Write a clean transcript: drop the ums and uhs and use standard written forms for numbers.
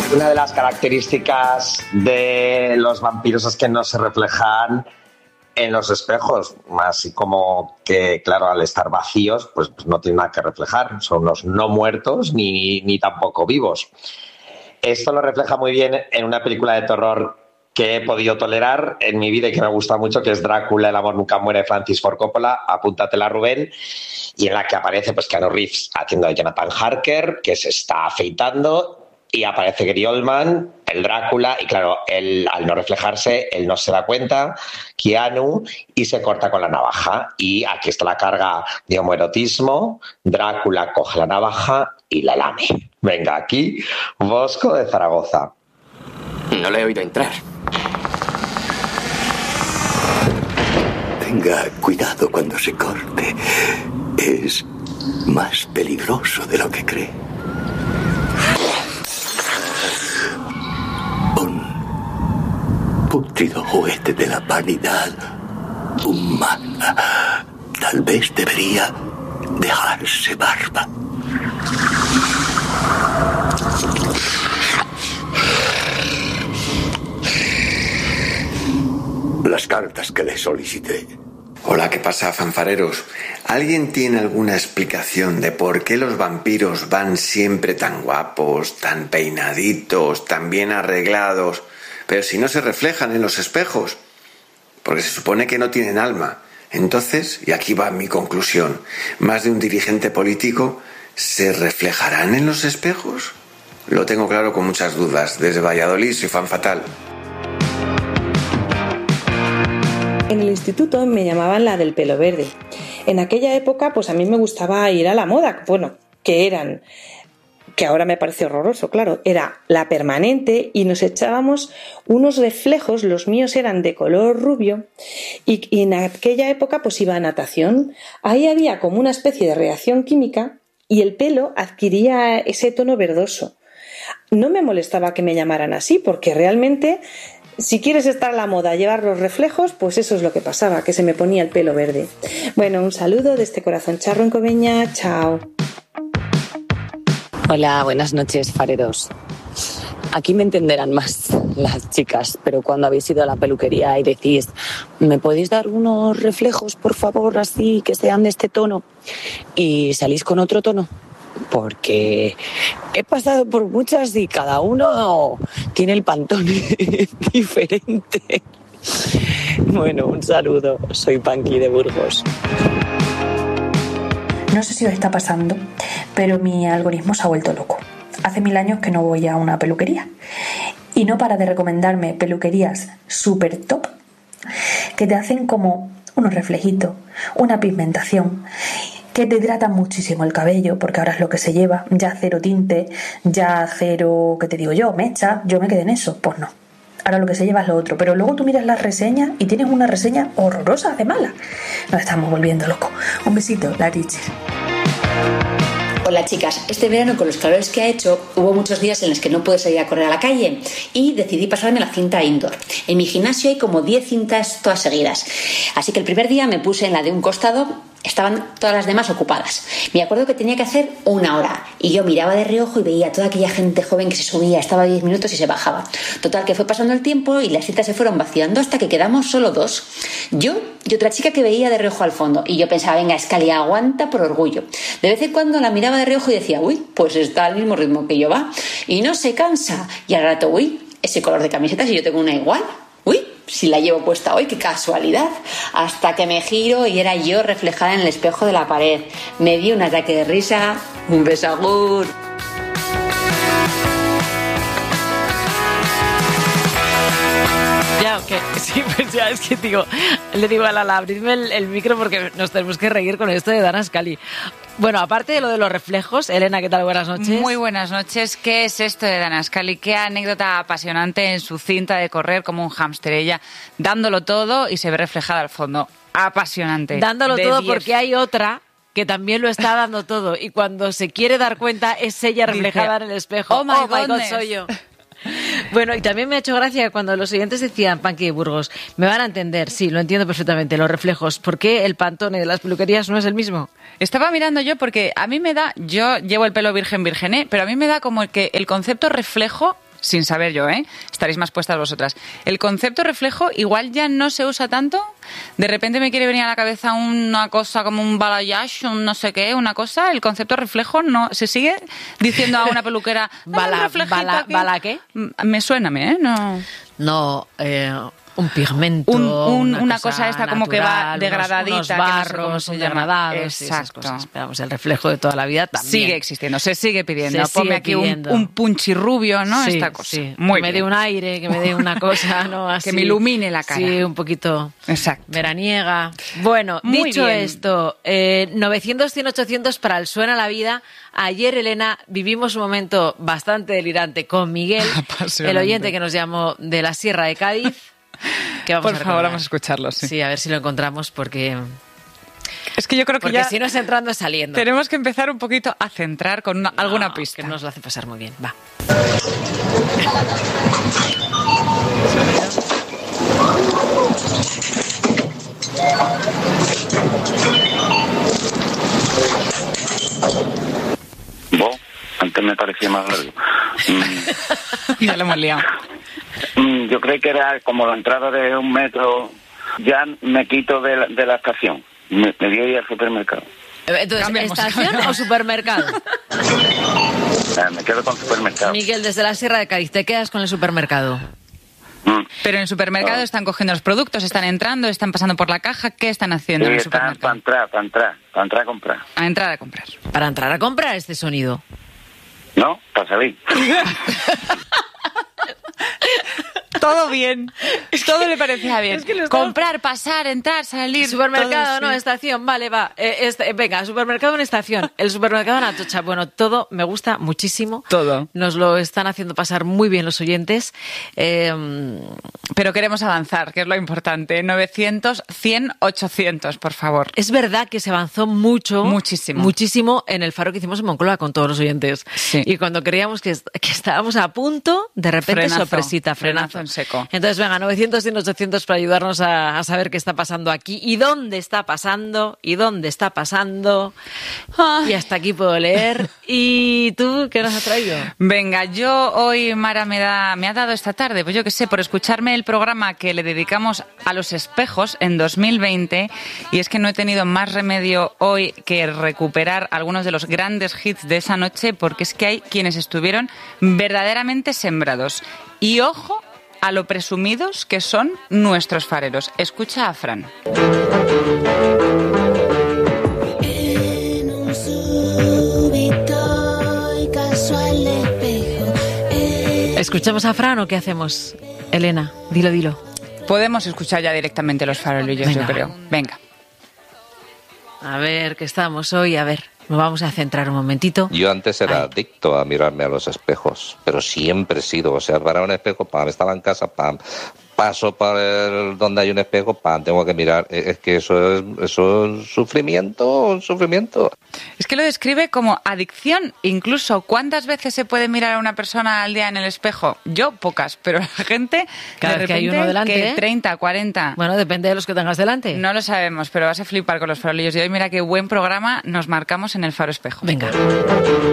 Una de las características de los vampiros es que no se reflejan en los espejos, así como que, claro, al estar vacíos, pues no tienen nada que reflejar. Son unos no muertos ni tampoco vivos. Esto lo refleja muy bien en una película de terror que he podido tolerar en mi vida y que me gusta mucho, que es Drácula, el amor nunca muere, de Francis Ford Coppola. Apúntatela, Rubén. Y en la que aparece pues Keanu Reeves haciendo de Jonathan Harker, que se está afeitando, y aparece Gary Oldman, el Drácula, y claro, él, al no reflejarse, él no se da cuenta, Keanu, y se corta con la navaja. Y aquí está la carga de homoerotismo. Drácula coge la navaja y la lame. Venga, aquí, Bosco de Zaragoza. No le he oído entrar. Tenga cuidado cuando se corte. Es más peligroso de lo que cree. Un pútrido juguete de la vanidad humana. Tal vez debería dejarse barba. Las cartas que le solicité. Hola, ¿qué pasa, fanfareros? ¿Alguien tiene alguna explicación de por qué los vampiros van siempre tan guapos, tan peinaditos, tan bien arreglados, pero si no se reflejan en los espejos? Porque se supone que no tienen alma. Entonces, y aquí va mi conclusión, ¿más de un dirigente político se reflejarán en los espejos? Lo tengo claro con muchas dudas. Desde Valladolid soy fan fatal. En el instituto me llamaban la del pelo verde. En aquella época, pues a mí me gustaba ir a la moda. Bueno, que ahora me parece horroroso, claro. Era la permanente y nos echábamos unos reflejos, los míos eran de color rubio, y en aquella época pues iba a natación. Ahí había como una especie de reacción química y el pelo adquiría ese tono verdoso. No me molestaba que me llamaran así, porque realmente, si quieres estar a la moda, llevar los reflejos, pues eso es lo que pasaba, que se me ponía el pelo verde. Bueno, un saludo desde Corazón Charro en Coveña. Chao. Hola, buenas noches, fareros. Aquí me entenderán más las chicas, pero cuando habéis ido a la peluquería y decís, ¿me podéis dar unos reflejos, por favor, así, que sean de este tono? Y salís con otro tono. Porque he pasado por muchas y cada uno tiene el pantone diferente. Bueno, un saludo. Soy Panqui de Burgos. No sé si os está pasando, pero mi algoritmo se ha vuelto loco. Hace 1000 años que no voy a una peluquería y no para de recomendarme peluquerías super top que te hacen como unos reflejitos, una pigmentación, que te hidratan muchísimo el cabello, porque ahora es lo que se lleva, ya cero tinte, ya cero, ¿qué te digo yo? Mecha. Yo me quedé en eso, pues no. Ahora lo que se lleva es lo otro, pero luego tú miras las reseñas y tienes una reseña horrorosa de mala. Nos estamos volviendo locos. Un besito, la teacher. Hola chicas, este verano con los calores que ha hecho hubo muchos días en los que no pude salir a correr a la calle y decidí pasarme la cinta indoor. En mi gimnasio hay como 10 cintas todas seguidas, así que el primer día me puse en la de un costado, estaban todas las demás ocupadas. Me acuerdo que tenía que hacer 1 hora y yo miraba de reojo y veía a toda aquella gente joven que se subía, estaba 10 minutos y se bajaba. Total, que fue pasando el tiempo y las cintas se fueron vaciando hasta que quedamos solo 2. Yo y otra chica que veía de reojo al fondo y yo pensaba, venga, Scali, aguanta por orgullo. De vez en cuando la miraba de reojo y decía, uy, pues está al mismo ritmo que yo, va, y no se cansa. Y al rato, uy, ese color de camiseta, si yo tengo una igual, uy, si la llevo puesta hoy, qué casualidad. Hasta que me giro y era yo reflejada en el espejo de la pared. Me dio un ataque de risa. Un besagur. Ya, que sí, pues ya es que le digo a Lala, abridme el micro porque nos tenemos que reír con esto de Dana Scully. Bueno, aparte de lo de los reflejos, Elena, ¿qué tal? Buenas noches. Muy buenas noches. ¿Qué es esto de Dana Scully? Qué anécdota apasionante en su cinta de correr como un hámster, ella dándolo todo y se ve reflejada al fondo. Apasionante. Dándolo todo 10. Porque hay otra que también lo está dando todo y cuando se quiere dar cuenta es ella reflejada en el espejo. Oh my God, soy yo. Bueno, y también me ha hecho gracia cuando los oyentes decían, Panqui de Burgos, me van a entender, sí, lo entiendo perfectamente, los reflejos. ¿Por qué el pantone de las peluquerías no es el mismo? Estaba mirando yo porque a mí me da, yo llevo el pelo virgen, pero a mí me da como que el concepto reflejo sin saber yo, estaréis más puestas vosotras. El concepto reflejo igual ya no se usa tanto. De repente me quiere venir a la cabeza una cosa como un balayage, un no sé qué, una cosa. El concepto reflejo no se sigue diciendo a una peluquera. ¿Bala qué? Me suena, No. No, un pigmento, una cosa esta natural, como que va degradadita, unos barros, no sé cómo se llama. degradados, esas cosas. Pero el reflejo de toda la vida también. Sigue existiendo, se sigue pidiendo. Ponme aquí un punchirrubio, ¿no? Sí, esta cosa. Sí. Muy que me dé un aire, que me dé una cosa, ¿no? Así, que me ilumine la cara. Sí, un poquito veraniega. Bueno, Muy dicho bien. esto, 900, 100, 800 para el Suena la Vida. Ayer, Elena, vivimos un momento bastante delirante con Miguel, el oyente que nos llamó de la Sierra de Cádiz. Por favor, vamos a escucharlo. Sí, a ver si lo encontramos porque... Es que yo creo que porque ya si no es entrando es saliendo. Tenemos que empezar un poquito a centrar con alguna pista. Que nos lo hace pasar muy bien. Va. Antes me parecía más largo. Ya lo hemos liado. Yo creí que era como la entrada de 1 metro. Ya me quito de la estación. Me voy a ir al supermercado. Entonces, ¿estación o supermercado? Me quedo con supermercado. Miguel, desde la Sierra de Cádiz, ¿te quedas con el supermercado? Pero en el supermercado están cogiendo los productos, están entrando, están pasando por la caja. ¿Qué están haciendo en el supermercado? Para entrar a comprar. A entrar a comprar. Para entrar a comprar este sonido. No, para salir. Todo bien. Todo le parecía bien. Es que comprar, pasar, entrar, salir. Supermercado, todo, no, sí. estación, vale, va. Venga, supermercado en estación. El supermercado en Atocha. Bueno, todo me gusta muchísimo. Todo. Nos lo están haciendo pasar muy bien los oyentes. Pero queremos avanzar, que es lo importante. 900, 100, 800, por favor. Es verdad que se avanzó mucho. Muchísimo. Muchísimo en el faro que hicimos en Moncloa con todos los oyentes. Sí. Y cuando creíamos que estábamos a punto, de repente frenazo en seco. Entonces, venga, 900, 100, 800 para ayudarnos a saber qué está pasando aquí y dónde está pasando y dónde está pasando. Y hasta aquí puedo leer. ¿Y tú qué nos has traído? Venga, yo hoy, Mara, me ha dado esta tarde, pues yo qué sé, por escucharme el programa que le dedicamos a los espejos en 2020, y es que no he tenido más remedio hoy que recuperar algunos de los grandes hits de esa noche, porque es que hay quienes estuvieron verdaderamente sembrados. Y ojo a lo presumidos que son nuestros fareros. Escucha a Fran. ¿Escuchamos a Fran o qué hacemos? Elena, dilo. Podemos escuchar ya directamente los farolillos, yo creo. Venga. A ver, ¿qué estamos hoy? A ver, nos vamos a centrar un momentito. Yo antes era adicto a mirarme a los espejos, pero siempre he sido, o sea, para un espejo, pam, estaba en casa, pam, paso por donde hay un espejo, pam, tengo que mirar. Es que eso es un sufrimiento. Es que lo describe como adicción. Incluso, ¿cuántas veces se puede mirar a una persona al día en el espejo? Yo, pocas, pero la gente, cada vez que hay uno delante, que 30, 40. Bueno, depende de los que tengas delante. No lo sabemos, pero vas a flipar con los farolillos. Y hoy mira qué buen programa nos marcamos en el Faro Espejo. Venga.